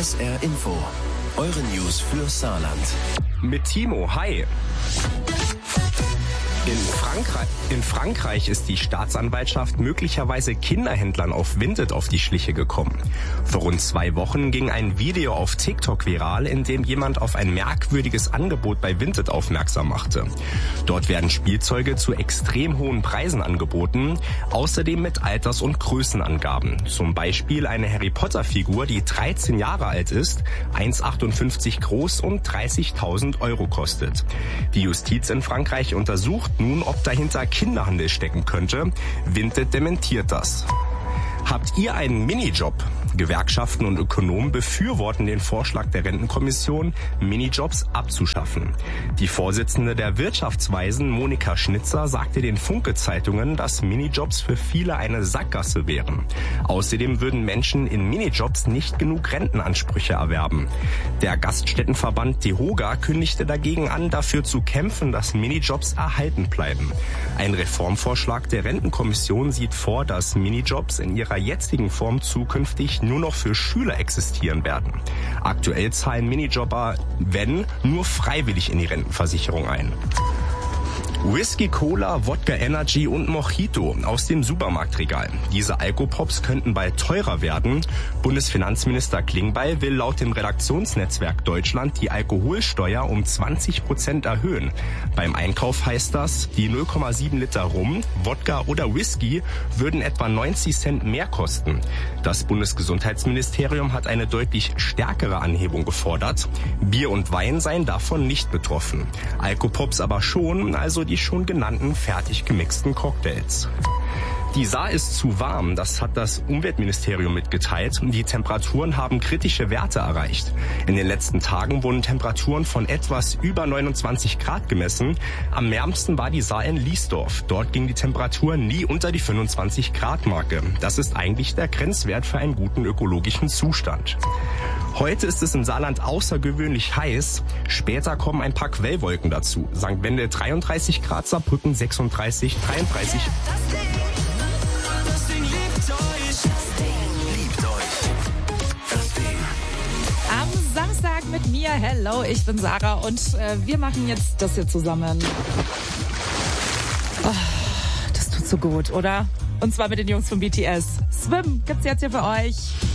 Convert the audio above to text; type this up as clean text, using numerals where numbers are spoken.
SR Info, eure News für Saarland. Mit Timo, hi. In Frankreich ist die Staatsanwaltschaft möglicherweise Kinderhändlern auf Vinted auf die Schliche gekommen. Vor rund 2 Wochen ging ein Video auf TikTok viral, in dem jemand auf ein merkwürdiges Angebot bei Vinted aufmerksam machte. Dort werden Spielzeuge zu extrem hohen Preisen angeboten, außerdem mit Alters- und Größenangaben. Zum Beispiel eine Harry-Potter-Figur, die 13 Jahre alt ist, 1,58 groß und 30.000 € kostet. Die Justiz in Frankreich untersucht nun, ob dahinter Kinderhandel stecken könnte. Vinted dementiert das. Habt ihr einen Minijob? Gewerkschaften und Ökonomen befürworten den Vorschlag der Rentenkommission, Minijobs abzuschaffen. Die Vorsitzende der Wirtschaftsweisen, Monika Schnitzer, sagte den Funke-Zeitungen, dass Minijobs für viele eine Sackgasse wären. Außerdem würden Menschen in Minijobs nicht genug Rentenansprüche erwerben. Der Gaststättenverband DEHOGA kündigte dagegen an, dafür zu kämpfen, dass Minijobs erhalten bleiben. Ein Reformvorschlag der Rentenkommission sieht vor, dass Minijobs in ihrer jetzigen Form zukünftig nur noch für Schüler existieren werden. Aktuell zahlen Minijobber, wenn, nur freiwillig in die Rentenversicherung ein. Whisky, Cola, Wodka Energy und Mojito aus dem Supermarktregal. Diese Alkopops könnten bald teurer werden. Bundesfinanzminister Klingbeil will laut dem Redaktionsnetzwerk Deutschland die Alkoholsteuer um 20% erhöhen. Beim Einkauf heißt das, die 0,7 Liter Rum, Wodka oder Whisky würden etwa 90 Cent mehr kosten. Das Bundesgesundheitsministerium hat eine deutlich stärkere Anhebung gefordert. Bier und Wein seien davon nicht betroffen. Alkopops aber schon, also die schon genannten fertig gemixten Cocktails. Die Saar ist zu warm, das hat das Umweltministerium mitgeteilt. Die Temperaturen haben kritische Werte erreicht. In den letzten Tagen wurden Temperaturen von etwas über 29 Grad gemessen. Am wärmsten war die Saar in Liesdorf. Dort ging die Temperatur nie unter die 25 Grad Marke. Das ist eigentlich der Grenzwert für einen guten ökologischen Zustand. Heute ist es im Saarland außergewöhnlich heiß. Später kommen ein paar Quellwolken dazu. St. Wendel 33 Grad, Saarbrücken 36, 33. Am Samstag mit mir, hello, ich bin Sarah und wir machen jetzt das hier zusammen. Oh, das tut so gut, oder? Und zwar mit den Jungs von BTS. Swim gibt's jetzt hier für euch.